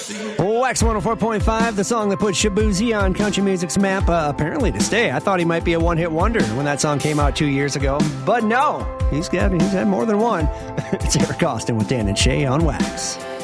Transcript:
Wax 104.5, the song that put Shaboozey on country music's map, apparently to stay. I thought he might be a one-hit wonder when that song came out 2 years ago, but no, he's had more than one. It's Eric Austin with Dan and Shay on Wax.